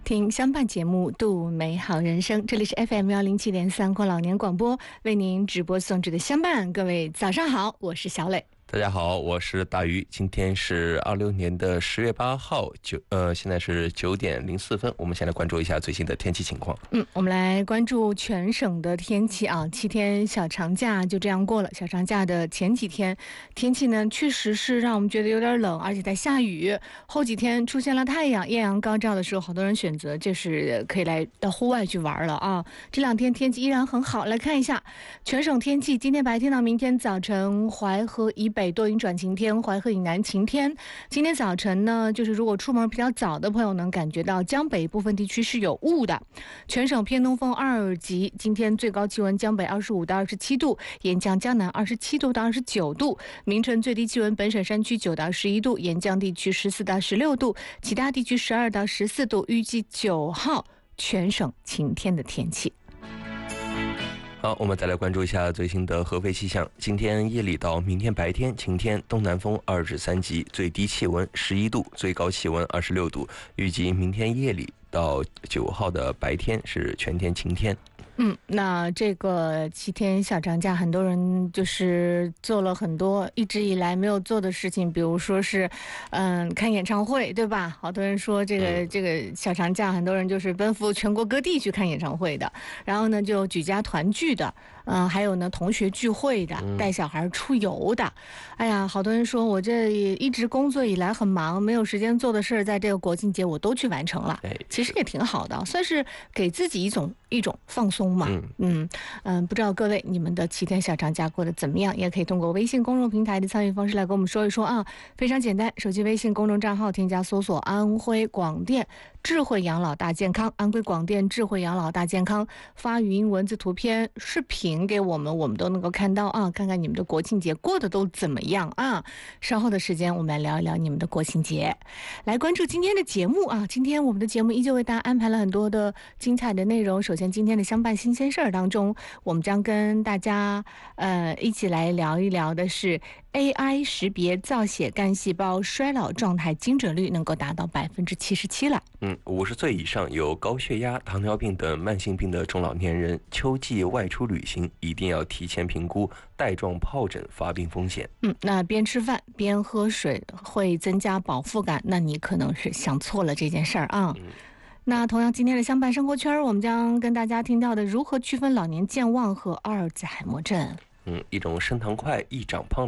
听相伴节目，度美好人生。这里是 FM107.3过老年广播，为您直播送制的相伴。各位早上好，我是小磊。 大家好，我是大鱼。今天是26年的10月8号，现在是9点04分。我们先来关注一下最新的天气情况。 我们来关注全省的天气啊。7天小长假就这样过了。小长假的前几天，天气呢确实是让我们觉得有点冷，而且在下雨。后几天出现了太阳，艳阳高照的时候，好多人选择就是可以来到户外去玩了啊。这2天天气依然很好。来看一下全省天气，今天白天到明天早晨，淮河以北多云转晴天，淮河以南晴天。今天早晨呢，就是如果出门比较早的朋友能感觉到江北部分地区是有雾的。全省偏东风2级，今天最高气温江北25到27度，沿江江南27度到29度，明晨最低气温本省山区9到11度，沿江地区14到16度，其他地区12到14度。预计9号全省晴天的天气。 好，我们再来关注一下最新的合肥气象。今天夜里到明天白天晴天，东南风2至3级，最低气温11度，最高气温26度。预计明天夜里到9号的白天是全天晴天。 那这个7天小长假，很多人就是做了很多一直以来没有做的事情，比如说是，看演唱会，对吧？好多人说这个小长假，很多人就是奔赴全国各地去看演唱会的，然后呢就举家团聚的，还有呢同学聚会的，带小孩出游的。哎呀，好多人说我这一直工作以来很忙，没有时间做的事儿，在这个国庆节我都去完成了。其实也挺好的，算是给自己一种放松嘛。不知道各位你们的7天小长假过得怎么样？也可以通过微信公众平台的参与方式来跟我们说一说啊。非常简单，手机微信公众账号添加搜索安徽广电智慧养老大健康，安徽广电智慧养老大健康，发语音、文字、图片、视频给我们，我们都能够看到啊。看看你们的国庆节过得都怎么样啊？稍后的时间我们来聊一聊你们的国庆节。来关注今天的节目啊。今天我们的节目依旧为大家安排了很多的精彩的内容。首先今天的相伴新鲜事儿当中，我们将跟大家一起来聊一聊的是 AI 识别造血干细胞衰老状态精准率能够达到77%了。 50岁以上有高血压、糖尿病等慢性病的中老年人，秋季外出旅行一定要提前评估带状疱疹发病风险。 那边吃饭边喝水会增加饱腹感，那你可能是想错了这件事儿啊。那同样今天的相伴生活圈，我们将跟大家听到的如何区分老年健忘和阿尔兹海默症。 一种升糖快易长胖